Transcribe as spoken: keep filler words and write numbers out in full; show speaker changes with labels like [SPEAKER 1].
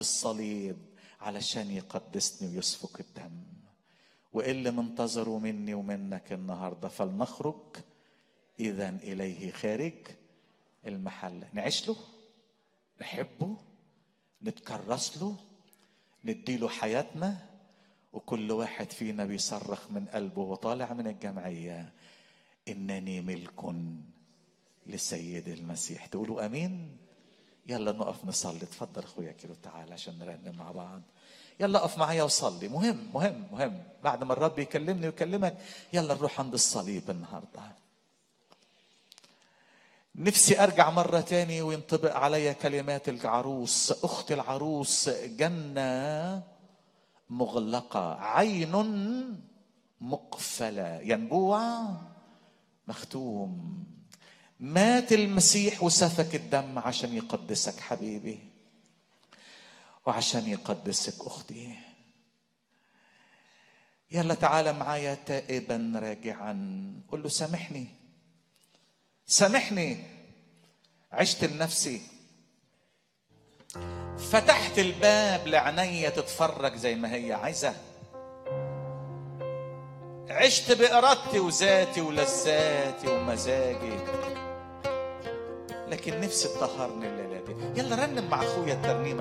[SPEAKER 1] الصليب علشان يقدسني ويسفك الدم. وإلا منتظروا مني ومنك النهاردة، فلنخرج إذا إليه خارج المحل، نعيش له، نحبه، نتكرس له، نديله حياتنا. وكل واحد فينا بيصرخ من قلبه وطالع من الجمعية: إنني ملك لسيد المسيح. تقولوا أمين؟ يلا نقف نصلي. اتفضل اخويا كيلو، تعال عشان نرنم مع بعض. يلا اقف معايا وصلي. مهم مهم مهم بعد ما الرب يكلمني ويكلمك، يلا نروح عند الصليب النهارده. نفسي ارجع مرة تاني وينطبق عليا كلمات العروس، اخت العروس: جنة مغلقة، عين مقفلة، ينبوع مختوم. مات المسيح وسفك الدم عشان يقدسك حبيبي، وعشان يقدسك اختي. يلا تعالى معايا تائبا راجعا، قل له: سامحني سامحني، عشت لنفسي، فتحت الباب لعينيا تتفرج زي ما هي عايزة، عشت بإرادتي وذاتي ولذاتي ومزاجي، لكن نفسي تطهرني الليلة دي. يلا رنم مع اخويا الترنيمة